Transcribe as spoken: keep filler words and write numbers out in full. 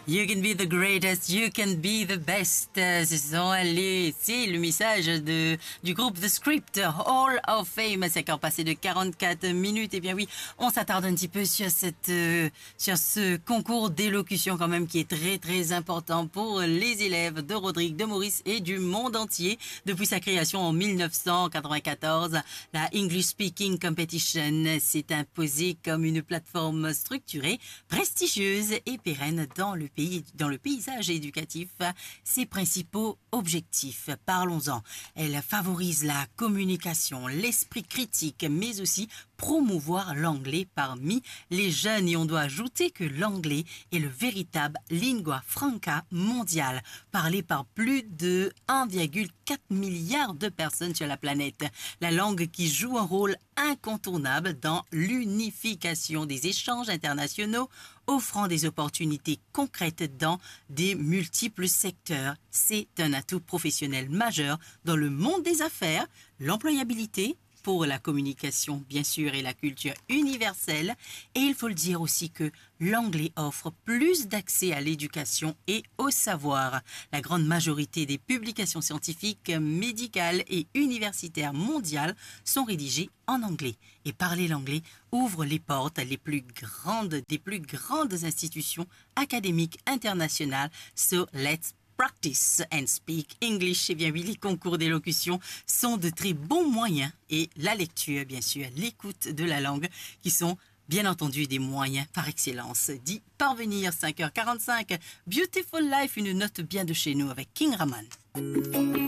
You can be the greatest, you can be the best. Ce sont les, c'est le message de, du groupe The Script, Hall of Fame. C'est encore passé de quarante-quatre minutes. Et bien oui, on s'attarde un petit peu sur cette, euh, sur ce concours d'élocution quand même qui est très très important pour les élèves de Rodrigue, de Maurice et du monde entier. Depuis sa création en mille neuf cent quatre-vingt-quatorze, la English Speaking Competition s'est imposée comme une plateforme structurée, prestigieuse et pérenne dans le pays. Dans le paysage éducatif, ses principaux objectifs. Parlons-en. Elle favorise la communication, l'esprit critique, mais aussi promouvoir l'anglais parmi les jeunes. Et on doit ajouter que l'anglais est le véritable lingua franca mondial, parlé par plus de un virgule quatre milliard de personnes sur la planète. La langue qui joue un rôle incontournable dans l'unification des échanges internationaux, offrant des opportunités concrètes dans des multiples secteurs. C'est un atout professionnel majeur dans le monde des affaires, l'employabilité, pour la communication, bien sûr, et la culture universelle. Et il faut le dire aussi que l'anglais offre plus d'accès à l'éducation et au savoir. La grande majorité des publications scientifiques, médicales et universitaires mondiales sont rédigées en anglais. Et parler l'anglais ouvre les portes les plus grandes, des plus grandes institutions académiques internationales. So let's practice and speak English. Eh bien oui, les concours d'élocution sont de très bons moyens et la lecture, bien sûr, l'écoute de la langue qui sont bien entendu des moyens par excellence d'y parvenir. cinq heures quarante-cinq, Beautiful Life, une note bien de chez nous avec King Raman.